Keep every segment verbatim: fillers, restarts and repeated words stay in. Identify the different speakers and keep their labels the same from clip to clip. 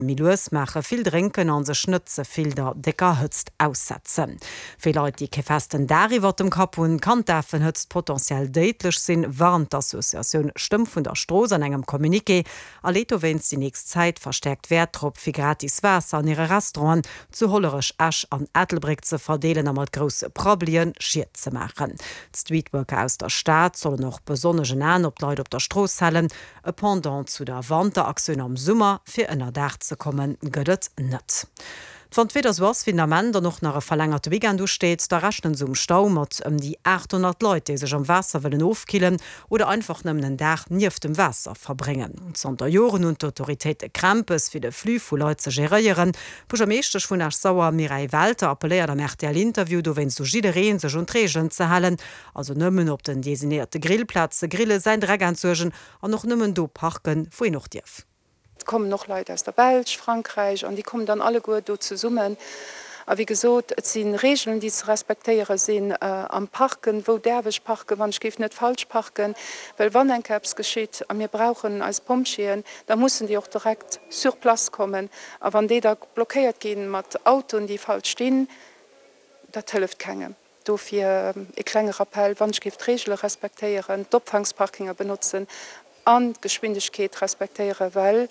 Speaker 1: Milus mache viel trinken an se schnütze viel der Decker hützt aussetzen. Viele Leute, die festen darüber dem Kap und kann davon hützt potenziell deutlich sinn, warnt d'Assoziation Stimm von der Stroß an engem Kommuniqué, erleto wenns die nächste Zeit verstärkt Wert trop für gratis Wasser an ihre Restaurant zu hollerisch Asch an Ethelbrick zu verdelen, am mat grosse Probleme schier zu machen. Die Streetworker aus der Stadt sollen noch besonders an op Leute op der Stroß hellen, e pendant zu der Wanderaktion am Summer für ënner Dach zu kommen, gëtt net. Von weder was Fundament noch nach verlängerte Weekend durchsteht, da rechnen zum Stau mat um die achthundert Leute, die sich am Wasser wollen aufkillen oder einfach nem den Dach nie auf dem Wasser verbringen. Sonder Joren und Autorität Krampes für de Flü vu Leute zu gerieren, Pumechtech vun nach Sauer Mirei Walter appelliert am R T L-Interview, du wenn so jidereen sech und Regeln zu halen, also nëmmen op den designierte Grillplatze Grille sein Dreck anzugen an noch nëmmen do parken, wo ich noch dirf.
Speaker 2: Kommen noch Leute aus der Belg, Frankreich und die kommen dann alle gut do zu summen. Aber wie gesagt, es sind Regeln, die zu respektieren sind äh, am Parken, wo derwisch parken, wann ich nicht falsch parken, weil wann ein Caps geschieht, und wir brauchen als Pompieren, dann müssen die auch direkt sur Platz kommen. Aber wenn die da blockiert gehen mit Autos, die falsch stehen, das hilft keinem. Dafür ähm, ein kleiner Appell, wann ich Regeln respektieren, Abfangsparkinger benutzen, an Geschwindigkeit respektieren, weil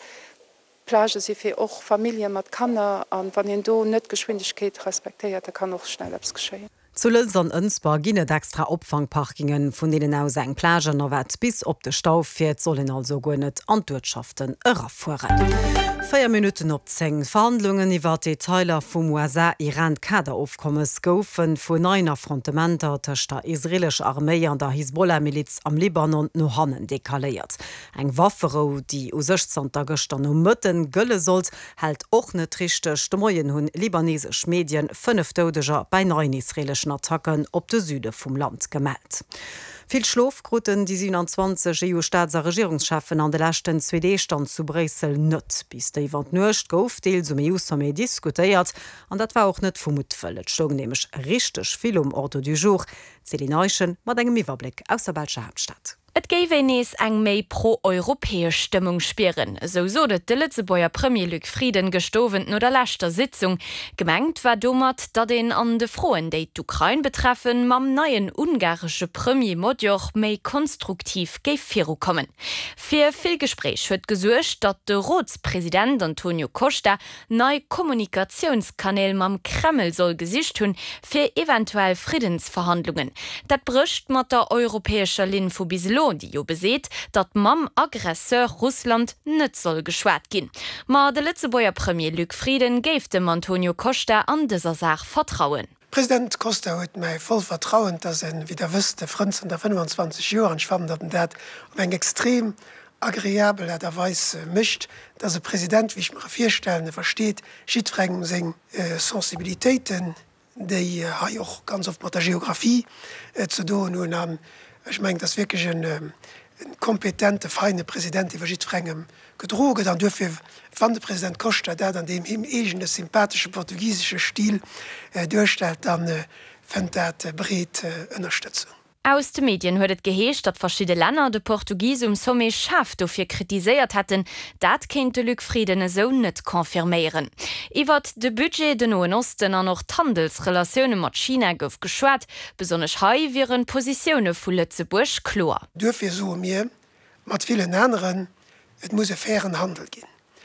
Speaker 2: Plage sie für auch Familien mit Kanner an wenn ihr do nicht Geschwindigkeit respektiert, da kann auch schnell etwas geschehen.
Speaker 1: Zu Lüls an Önsbar ginnet extra Opfangparkingen, von denen aus eng Plage noch bis op de Stau fährt, sollen also go net an Wirtschaften erfuhren. Vier Minuten op zehn Verhandlungen iwwer Detailer vum U S A-Iran-Kaderaufkommes goufen vu neun Affrontementer tech der israelisch Armee an der Hisbollah-Miliz am Libanon no hannen dekaléiert. Eng Waffero, die u sechzehnter gestern um Mëtten gëlle sollt, hält och net richteg. De Moien hunn libanesesch Medien fünf Todeger bei neun israelischen Attacken op de Süde vum Land gemeldt. Viel Schlafgruten die siebenundzwanzig E U-Staats- und Regierungschefen an der letzten zwei D-Stand zu Brüssel nicht. Bis der Event nicht gouf Deel zum E U-Summit diskutiert, und das war auch nicht vermutvoll. Es schlug nämlich richtig viel um Ordre du Jour. Celine Neuschen mit einem Überblick aus der Belgischer Hauptstadt.
Speaker 3: Et géwe nees eng méi pro-europäesch Stimmung spieren. So sodet de Lützebauer Premier Luc Frieden gestowen no der lächter Sitzung. Gemengt war dummert, dat den an de Froen, déi d'Ukraine betreffen, mam neien ungarsche Premier Modjoch méi konstruktiv géif viru kommen. Fir vill Gespräch huet gesuercht, dat de Ratspräsident Antonio Costa nei Kommunikationskanäel mam Kreml soll gesicht hunn fir eventuell Friedensverhandlungen. Dat brischt mat der europäescher Linfo biselo, die jo beseet, dat mam Aggresseur Russland net soll geschwert gin. Ma de Lützebauer Premier Luc Frieden géif dem Antonio Costa an dieser Sache vertrauen.
Speaker 4: Präsident Costa huet mei voll vertrauen, dass en wie der wüste Franz der fünfundzwanzig Jahre schwamm dat dat um eng extrem agréabel derweis äh, mischt, dass der Präsident, wie ich mir vierstellen versteht, schiedfrängen seg äh, Sensibilitäten, die ha äh, auch ganz oft mit der Geografie äh, zu do nun an. Ich meine, das wirklich ein, ähm, ein kompetente, feine Präsident, die verschiedene Frängen gedrogen. Dann dürfen von der Präsident Costa, der dann dem ihm eigenen sympathische portugiesische Stil äh, durchstellt, dann äh, findet er äh, breit äh, Unterstützung.
Speaker 3: Aus den Medien huet et geheescht, dat verschiedene Länder de Portugies um Somme Schaft dofir kritiséiert hätten, dat kennt de Luc Frieden so net konfirmieren. Iwer de Budget den Noen Osten an noch Handelsrelationune mat China gouf geschwert, besonnech hei viren Positionioune vu Lützeburg klor.
Speaker 4: Dürfir so mir mat vielen anderen, et muss e fairen Handel gin.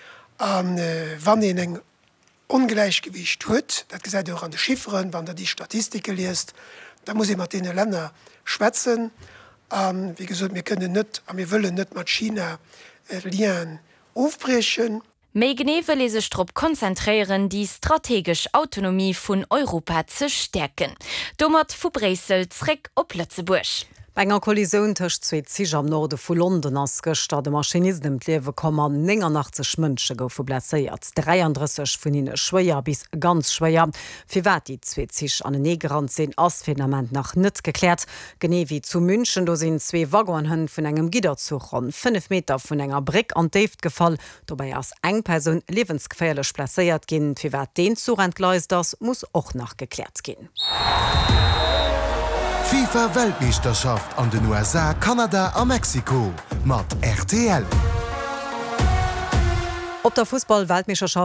Speaker 4: An äh, wann en eng Ungleichgewicht huet, dat gesäit auch an de Schifferen, wann der die Statistike liest, da muss ich mat den Länder schwätzen. Ähm, wie gesagt, wir können nicht, wir wollen nicht mit China äh, Lien aufbrechen.
Speaker 3: Mei Gneve lese Strupp konzentrieren, die strategisch Autonomie von Europa zu stärken. Domert vu Bresel zreck op Lützeburg.
Speaker 1: Bei einer Kollision zwischen zwei Zügen am Norden von London ass gestern de Maschinisten im Leben kommen neunundachtzig Mënsche goufen blessiert. dreiunddreißig von ihnen schwer bis ganz schwer. Für wat die zwei Züge an den Negerrand sind, ass Phänomen nach nicht geklärt. Genau wie zu München, da sind zwei Waggonen von einem Giderzug an fünf Meter von einer Brick an Dave gefallen. Dabei als eng Person lebensgefährlich blessiert gehen. Für wat den Zug entgleist das, muss auch noch geklärt gehen.
Speaker 5: FIFA-Weltmeisterschaft an den U S A, Kanada a Mexiko mat R T L.
Speaker 1: Op der Fußball-Weltmeisterschaft